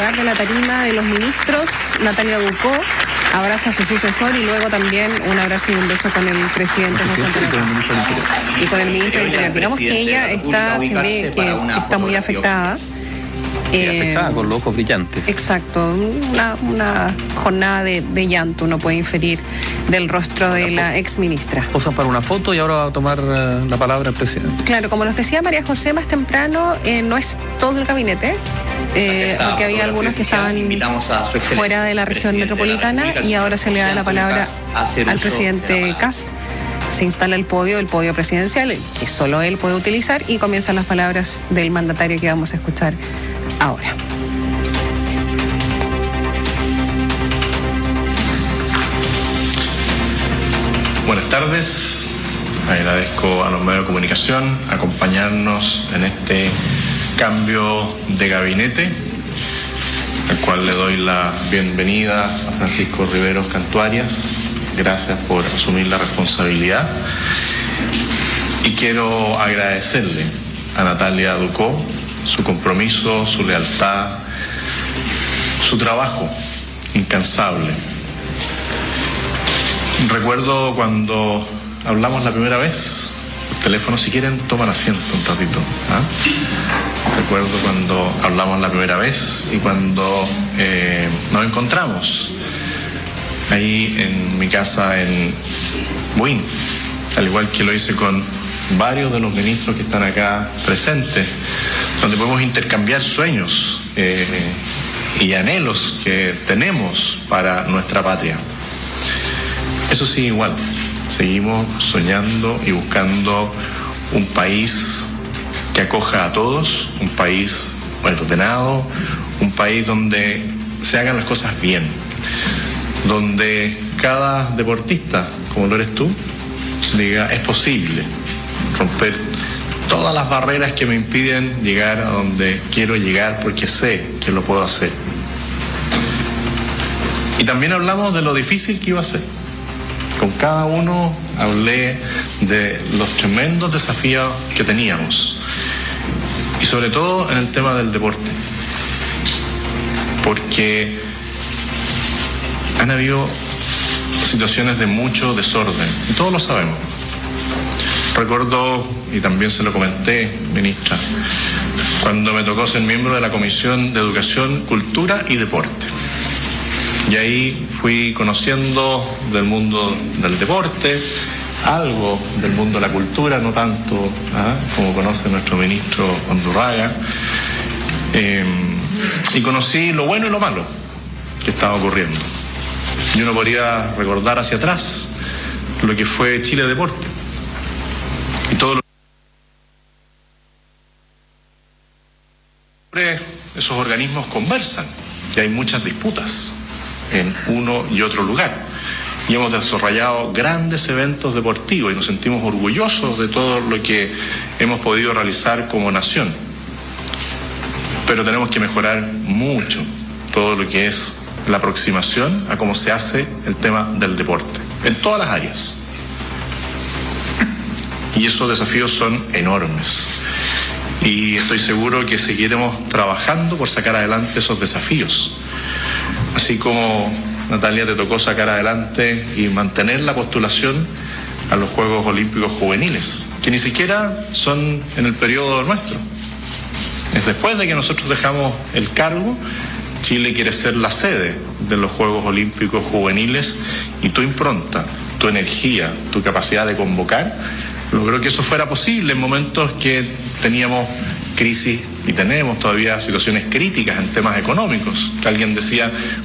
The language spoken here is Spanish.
lugar de la tarima de los ministros, Natalia Ducó abraza a su sucesor y luego también un abrazo y un beso con el presidente José Antonio Cast y con el ministro de Interior. Digamos que ella está, se ve que está muy afectada. Afectada con los ojos brillantes. Exacto, una jornada de llanto, uno puede inferir del rostro de la exministra. Posan para una foto y ahora va a tomar la palabra el presidente. Claro, como nos decía María José más temprano, no es todo el gabinete, porque había algunos que estaban fuera de la región metropolitana y ahora se le da la palabra al presidente Cast. Se instala el podio presidencial, que solo él puede utilizar, y comienzan las palabras del mandatario que vamos a escuchar ahora. Buenas tardes, agradezco a los medios de comunicación acompañarnos en este cambio de gabinete, al cual le doy la bienvenida a Francisco Riveros Cantuarias. Gracias por asumir la responsabilidad. Y quiero agradecerle a Natalia Ducó su compromiso, su lealtad, su trabajo incansable. Recuerdo cuando hablamos la primera vez, por teléfono, si quieren toman asiento un ratito. Recuerdo cuando hablamos la primera vez y cuando nos encontramos ahí en mi casa en Buin, al igual que lo hice con varios de los ministros que están acá presentes, donde podemos intercambiar sueños y anhelos que tenemos para nuestra patria. Eso sí, igual, seguimos soñando y buscando un país que acoja a todos, un país ordenado, un país donde se hagan las cosas bien, donde cada deportista, como lo eres tú, diga, es posible romper todas las barreras que me impiden llegar a donde quiero llegar, porque sé que lo puedo hacer. Y también hablamos de lo difícil que iba a ser. Con cada uno hablé de los tremendos desafíos que teníamos, y sobre todo en el tema del deporte, porque han habido situaciones de mucho desorden, y todos lo sabemos. Recuerdo, y también se lo comenté, ministra, cuando me tocó ser miembro de la Comisión de Educación, Cultura y Deporte. Y ahí fui conociendo del mundo del deporte, algo del mundo de la cultura, no tanto como conoce nuestro ministro Ondurraga, y conocí lo bueno y lo malo que estaba ocurriendo. Y uno podría recordar hacia atrás lo que fue Chile Deporte y todo esos organismos conversan y hay muchas disputas en uno y otro lugar, y hemos desarrollado grandes eventos deportivos y nos sentimos orgullosos de todo lo que hemos podido realizar como nación, pero tenemos que mejorar mucho todo lo que es la aproximación a cómo se hace el tema del deporte en todas las áreas, y esos desafíos son enormes, y estoy seguro que seguiremos trabajando por sacar adelante esos desafíos. Así como, Natalia, te tocó sacar adelante y mantener la postulación a los Juegos Olímpicos Juveniles, que ni siquiera son en el periodo nuestro. Es después de que nosotros dejamos el cargo, Chile quiere ser la sede de los Juegos Olímpicos Juveniles, y tu impronta, tu energía, tu capacidad de convocar, logró que eso fuera posible en momentos que teníamos crisis y tenemos todavía situaciones críticas en temas económicos, que alguien decía,